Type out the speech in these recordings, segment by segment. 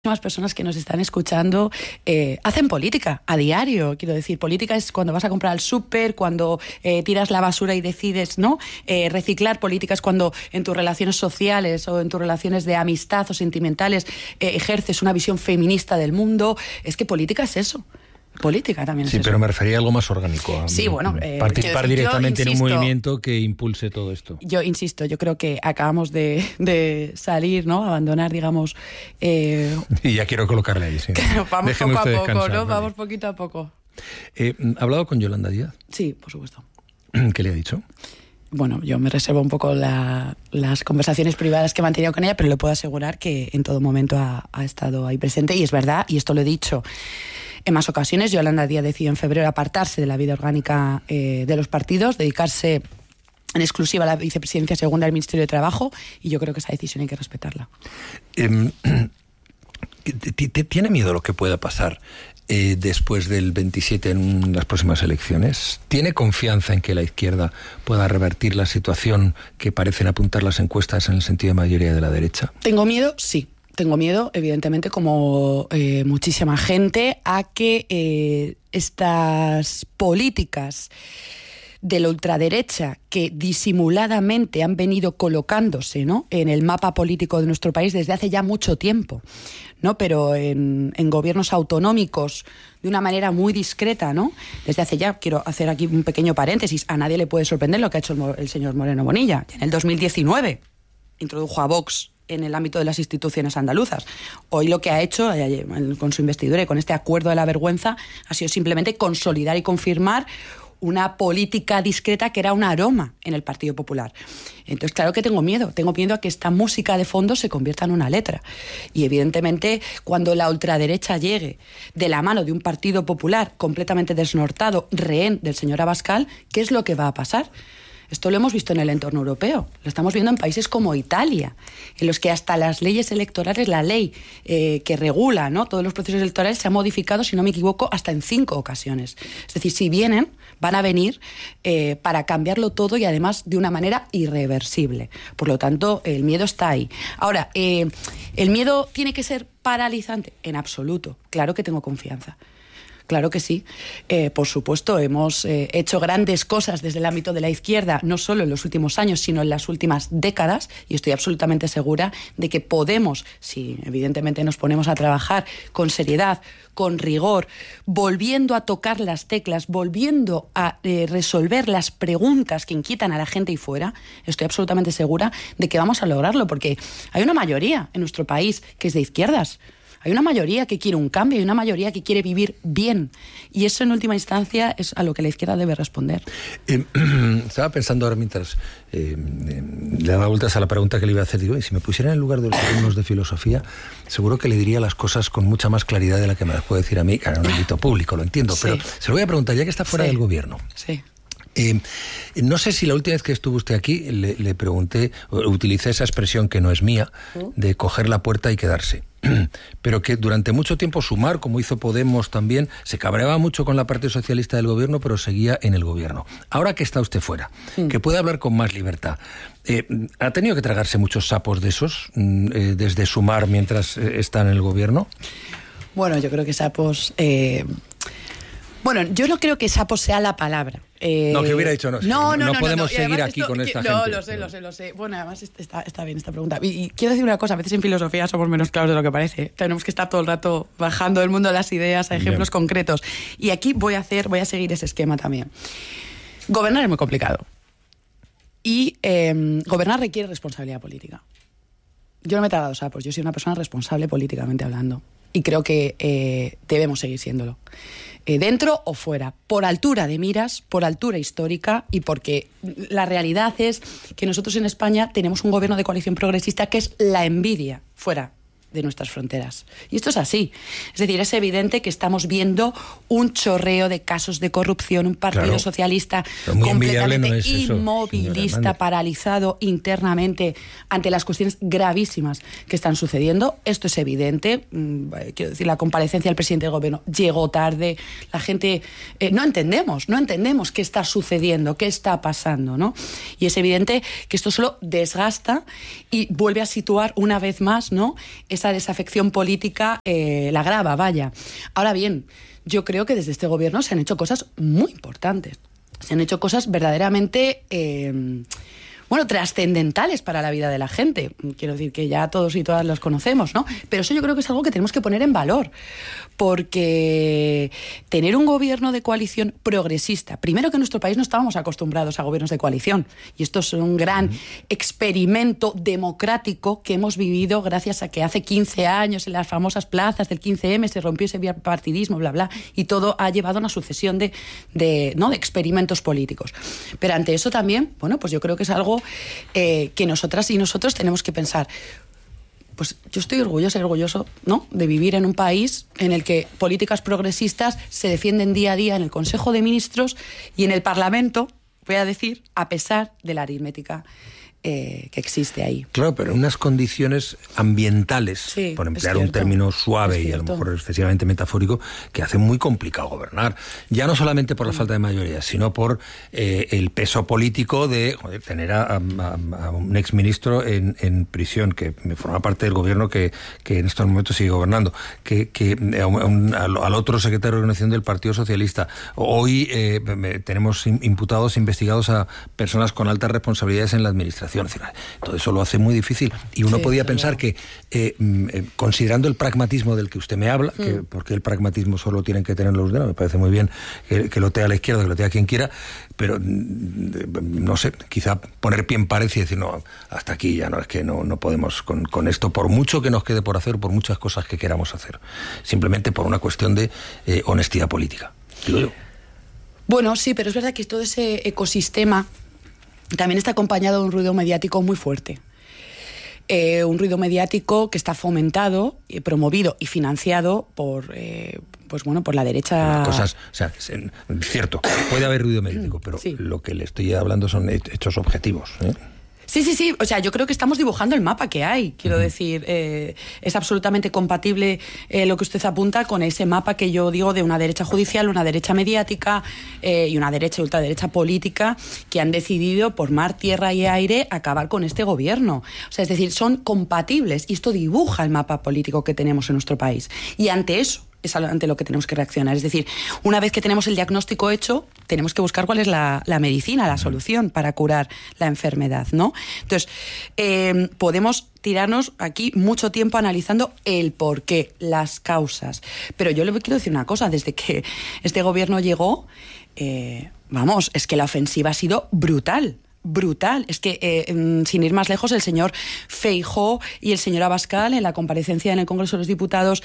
Muchas personas que nos están escuchando hacen política a diario. Quiero decir, política es cuando vas a comprar al súper, cuando tiras la basura y decides, ¿no? Reciclar. Política es cuando en tus relaciones sociales o en tus relaciones de amistad o sentimentales ejerces una visión feminista del mundo. Es que política es eso. Política también es sí, eso. pero me refería a algo más orgánico. Sí, bueno, participar directamente en un movimiento que impulse todo esto. Yo insisto, yo creo que acabamos de salir, ¿no? Abandonar, digamos... Y ya quiero colocarle ahí, sí. Vamos Déjeme poco a usted poco, descansar, ¿no? vale. Vamos poquito a poco. ¿Ha hablado con Yolanda Díaz? Sí, por supuesto. ¿Qué le ha dicho? Bueno, yo me reservo un poco las conversaciones privadas que he mantenido con ella, pero le puedo asegurar que en todo momento ha estado ahí presente. Y es verdad, y esto lo he dicho en más ocasiones, Yolanda Díaz decidió en febrero apartarse de la vida orgánica de los partidos, dedicarse en exclusiva a la vicepresidencia segunda del Ministerio de Trabajo, y yo creo que esa decisión hay que respetarla. ¿Tiene miedo de lo que pueda pasar después del 27 en las próximas elecciones? ¿Tiene confianza en que la izquierda pueda revertir la situación que parecen apuntar las encuestas en el sentido de mayoría de la derecha? ¿Tengo miedo? Sí. Tengo miedo, evidentemente, como muchísima gente, a que estas políticas de la ultraderecha que disimuladamente han venido colocándose, ¿no?, en el mapa político de nuestro país desde hace ya mucho tiempo, ¿no?, pero en gobiernos autonómicos de una manera muy discreta, ¿no? Desde hace ya, quiero hacer aquí un pequeño paréntesis, a nadie le puede sorprender lo que ha hecho el señor Moreno Bonilla. En el 2019 introdujo a Vox en el ámbito de las instituciones andaluzas. Hoy lo que ha hecho con su investidura y con este acuerdo de la vergüenza ha sido simplemente consolidar y confirmar una política discreta que era un aroma en el Partido Popular. Entonces, claro que tengo miedo a que esta música de fondo se convierta en una letra. Y evidentemente, cuando la ultraderecha llegue de la mano de un Partido Popular completamente desnortado, rehén del señor Abascal, ¿qué es lo que va a pasar? Esto lo hemos visto en el entorno europeo, lo estamos viendo en países como Italia, en los que hasta las leyes electorales, la ley que regula, ¿no?, todos los procesos electorales se ha modificado, si no me equivoco, hasta en 5 ocasiones. Es decir, si vienen, van a venir para cambiarlo todo y además de una manera irreversible. Por lo tanto, el miedo está ahí. Ahora, ¿el miedo tiene que ser paralizante? En absoluto. Claro que tengo confianza. Claro que sí. Por supuesto, hemos hecho grandes cosas desde el ámbito de la izquierda, no solo en los últimos años, sino en las últimas décadas, y estoy absolutamente segura de que podemos, si evidentemente nos ponemos a trabajar con seriedad, con rigor, volviendo a tocar las teclas, volviendo a resolver las preguntas que inquietan a la gente ahí fuera, estoy absolutamente segura de que vamos a lograrlo, porque hay una mayoría en nuestro país que es de izquierdas. Hay una mayoría que quiere un cambio, hay una mayoría que quiere vivir bien. Y eso, en última instancia, es a lo que la izquierda debe responder. Estaba pensando ahora mientras le daba vueltas a la pregunta que le iba a hacer. Digo, si me pusiera en el lugar de los alumnos de filosofía, seguro que le diría las cosas con mucha más claridad de la que me las puede decir a mí. Claro, en un ámbito público, lo entiendo. Sí. Pero se lo voy a preguntar, ya que está fuera del gobierno. Sí. No sé si la última vez que estuvo usted aquí le pregunté, utilicé esa expresión que no es mía, de coger la puerta y quedarse. Pero que durante mucho tiempo Sumar, como hizo Podemos también, se cabreaba mucho con la parte socialista del gobierno, pero seguía en el gobierno. Ahora que está usted fuera, que puede hablar con más libertad, ¿ha tenido que tragarse muchos sapos de esos desde Sumar mientras está en el gobierno? Bueno, yo creo que sapos... Bueno, yo no creo que sapos sea la palabra. No, que hubiera dicho no podemos seguir aquí con esta gente. No, lo sé. Bueno, además está bien esta pregunta. Y quiero decir una cosa, a veces en filosofía somos menos claros de lo que parece. Tenemos que estar todo el rato bajando del mundo de las ideas a ejemplos concretos. Y aquí voy a seguir ese esquema también. Gobernar es muy complicado. Y gobernar requiere responsabilidad política. Yo no me he tragado sapos, yo soy una persona responsable políticamente hablando. Y creo que debemos seguir siéndolo. Dentro o fuera, por altura de miras, por altura histórica, y porque la realidad es que nosotros en España tenemos un gobierno de coalición progresista que es la envidia fuera de nuestras fronteras. Y esto es así. Es decir, es evidente que estamos viendo un chorreo de casos de corrupción, un partido socialista completamente inmovilista, paralizado internamente ante las cuestiones gravísimas que están sucediendo. Esto es evidente. Quiero decir, la comparecencia del presidente del gobierno llegó tarde. La gente no entendemos qué está sucediendo, qué está pasando, ¿no? Y es evidente que esto solo desgasta y vuelve a situar una vez más, ¿no?, esa desafección política la agrava, vaya. Ahora bien, yo creo que desde este gobierno se han hecho cosas muy importantes. Se han hecho cosas verdaderamente trascendentales para la vida de la gente. Quiero decir que ya todos y todas los conocemos, ¿no? Pero eso yo creo que es algo que tenemos que poner en valor, porque tener un gobierno de coalición progresista, primero que en nuestro país no estábamos acostumbrados a gobiernos de coalición, y esto es un gran experimento democrático que hemos vivido gracias a que hace 15 años en las famosas plazas del 15M se rompió ese bipartidismo, bla, bla, y todo ha llevado a una sucesión de experimentos políticos. Pero ante eso también, pues yo creo que es algo que nosotras y nosotros tenemos que pensar. Pues yo estoy orgulloso, ¿no?, de vivir en un país en el que políticas progresistas se defienden día a día en el Consejo de Ministros y en el Parlamento, voy a decir, a pesar de la aritmética que existe ahí. Claro, pero en unas condiciones ambientales, sí, por emplear un término suave y a lo mejor excesivamente metafórico, que hace muy complicado gobernar. Ya no solamente por la falta de mayoría, sino por el peso político de tener a un exministro en prisión, que forma parte del gobierno que en estos momentos sigue gobernando, al otro secretario de organización del Partido Socialista. Hoy tenemos imputados, investigados a personas con altas responsabilidades en la administración. Todo eso lo hace muy difícil, y uno podía pensar que considerando el pragmatismo del que usted me habla, porque el pragmatismo solo tienen que tener los demás, me parece muy bien que lo tenga a la izquierda, que lo tenga quien quiera, pero no sé, quizá poner pie en pared y decir, no, hasta aquí ya no, es que no podemos con esto, por mucho que nos quede por hacer, por muchas cosas que queramos hacer, simplemente por una cuestión de honestidad política, digo yo. Bueno, sí, pero es verdad que todo ese ecosistema también está acompañado de un ruido mediático muy fuerte. Un ruido mediático que está fomentado, promovido y financiado por la derecha. Cosas, o sea, es cierto, puede haber ruido mediático, pero sí, lo que le estoy hablando son hechos objetivos, ¿eh? Sí. O sea, yo creo que estamos dibujando el mapa que hay. Quiero decir, es absolutamente compatible lo que usted apunta con ese mapa que yo digo de una derecha judicial, una derecha mediática y una derecha y ultraderecha política que han decidido por mar, tierra y aire acabar con este gobierno. O sea, es decir, son compatibles y esto dibuja el mapa político que tenemos en nuestro país. Y ante eso es ante lo que tenemos que reaccionar. Es decir, una vez que tenemos el diagnóstico hecho, tenemos que buscar cuál es la medicina, la solución para curar la enfermedad, ¿no? Entonces, podemos tirarnos aquí mucho tiempo analizando el porqué, las causas. Pero yo le quiero decir una cosa, desde que este gobierno llegó, es que la ofensiva ha sido brutal. Es que, sin ir más lejos, el señor Feijóo y el señor Abascal en la comparecencia en el Congreso de los Diputados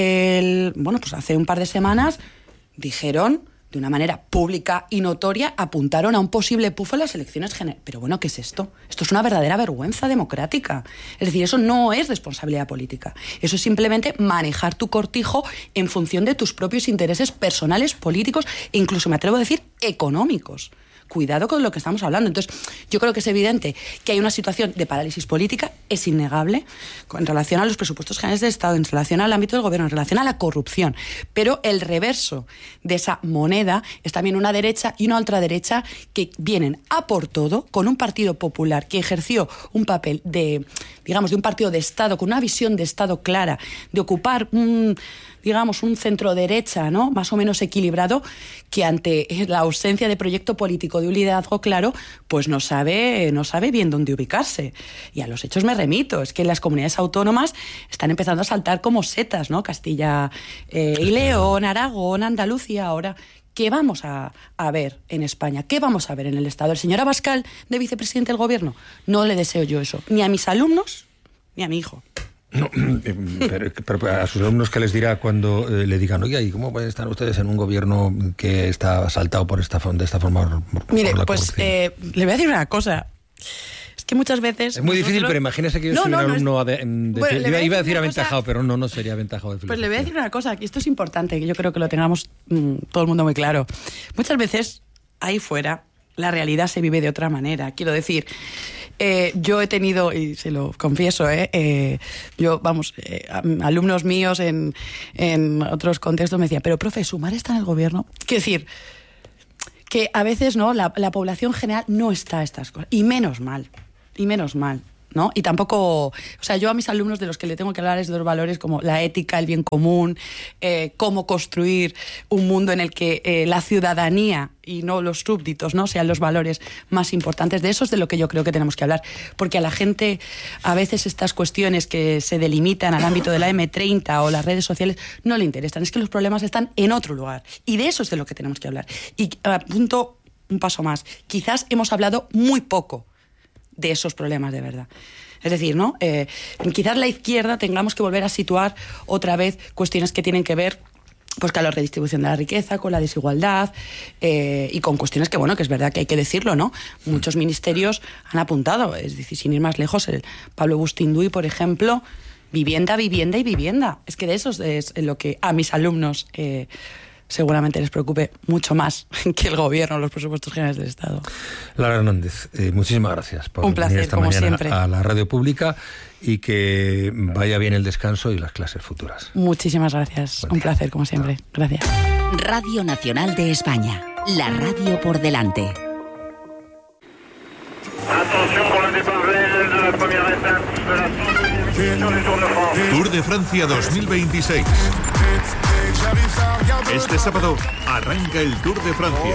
hace un par de semanas dijeron de una manera pública y notoria, apuntaron a un posible pufo en las elecciones generales. Pero bueno, ¿qué es esto? Esto es una verdadera vergüenza democrática. Es decir, eso no es responsabilidad política. Eso es simplemente manejar tu cortijo en función de tus propios intereses personales, políticos e incluso, me atrevo a decir, económicos. Cuidado con lo que estamos hablando. Entonces, yo creo que es evidente que hay una situación de parálisis política, es innegable, en relación a los presupuestos generales del Estado, en relación al ámbito del gobierno, en relación a la corrupción. Pero el reverso de esa moneda es también una derecha y una ultraderecha que vienen a por todo, con un partido popular que ejerció un papel de un partido de Estado, con una visión de Estado clara, de ocupar un centro derecha, ¿no?, más o menos equilibrado, que ante la ausencia de proyecto político, de un liderazgo claro, pues no sabe bien dónde ubicarse. Y a los hechos me remito, es que las comunidades autónomas están empezando a saltar como setas, ¿no? Castilla y León, Aragón, Andalucía, ahora. ¿Qué vamos a ver en España? ¿Qué vamos a ver en el Estado? ¿El señor Abascal de vicepresidente del gobierno? No le deseo yo eso, ni a mis alumnos, ni a mi hijo. No, pero a sus alumnos, ¿qué les dirá cuando le digan, oye, ¿y cómo pueden estar ustedes en un gobierno que está asaltado de esta forma? Mire, pues le voy a decir una cosa. Es que muchas veces... Es muy difícil, pero imagínese que yo soy un alumno... iba a decir aventajado, pero no sería aventajado de filosofía. Pues le voy a decir una cosa, que esto es importante, que yo creo que lo tengamos todo el mundo muy claro. Muchas veces, ahí fuera, la realidad se vive de otra manera. Quiero decir... yo he tenido, y se lo confieso, alumnos míos en otros contextos me decían, pero profe, ¿Sumar está en el gobierno? Quiero decir, que a veces no, la población general no está a estas cosas, y menos mal. ¿no? Y tampoco, o sea, yo a mis alumnos de los que le tengo que hablar es de los valores como la ética, el bien común, cómo construir un mundo en el que la ciudadanía y no los súbditos, ¿no?, sean los valores más importantes. De eso es de lo que yo creo que tenemos que hablar, porque a la gente a veces estas cuestiones que se delimitan al ámbito de la M30 o las redes sociales no le interesan. Es que los problemas están en otro lugar y de eso es de lo que tenemos que hablar. Y apunto un paso más. Quizás hemos hablado muy poco de esos problemas de verdad. Es decir, ¿no? Quizás la izquierda tengamos que volver a situar otra vez cuestiones que tienen que ver pues con la redistribución de la riqueza, con la desigualdad y con cuestiones que, bueno, que es verdad que hay que decirlo, ¿no? Muchos ministerios han apuntado, es decir, sin ir más lejos, el Pablo Bustinduy, por ejemplo, vivienda, vivienda y vivienda. Es que de eso es lo que a mis alumnos seguramente les preocupe mucho más que el gobierno, los presupuestos generales del Estado. Lara Hernández, muchísimas gracias por un placer, venir esta como mañana siempre, a la radio pública y que vaya bien el descanso y las clases futuras. Muchísimas gracias. Un placer, como siempre. Gracias. Radio Nacional de España. La radio por delante. Attention pour le départ réel de la première étape de la sur du Tour de France. Tour de Francia 2026. Este sábado arranca el Tour de Francia.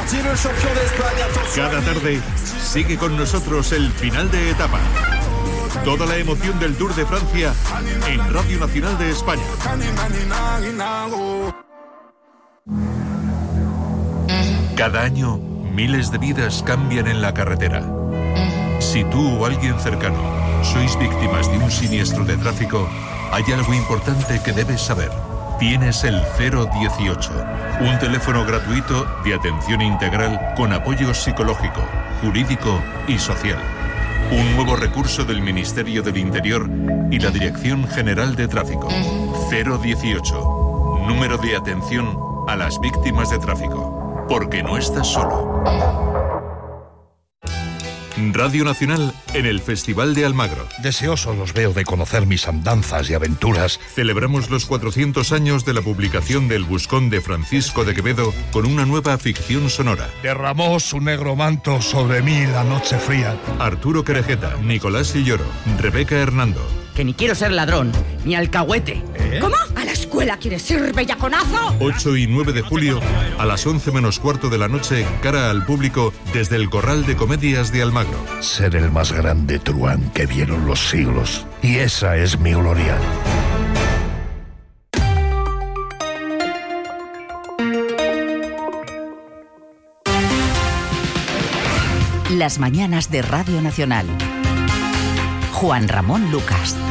Cada tarde sigue con nosotros el final de etapa. Toda la emoción del Tour de Francia en Radio Nacional de España. Cada año, miles de vidas cambian en la carretera. Si tú o alguien cercano sois víctimas de un siniestro de tráfico, hay algo importante que debes saber. Tienes el 018, un teléfono gratuito de atención integral con apoyo psicológico, jurídico y social. Un nuevo recurso del Ministerio del Interior y la Dirección General de Tráfico. 018, número de atención a las víctimas de tráfico. Porque no estás solo. Radio Nacional en el Festival de Almagro. Deseosos los veo de conocer mis andanzas y aventuras. Celebramos los 400 años de la publicación del Buscón de Francisco de Quevedo con una nueva ficción sonora. Derramó su negro manto sobre mí la noche fría. Arturo Querejeta, Nicolás Silloro, Rebeca Hernando. Que ni quiero ser ladrón, ni alcahuete. ¿Cómo? ¿A la escuela quieres ir, bellaconazo? 8 y 9 de julio, a las 11 menos cuarto de la noche, cara al público, desde el Corral de Comedias de Almagro. Ser el más grande truán que vieron los siglos. Y esa es mi gloria. Las mañanas de Radio Nacional. Juan Ramón Lucas.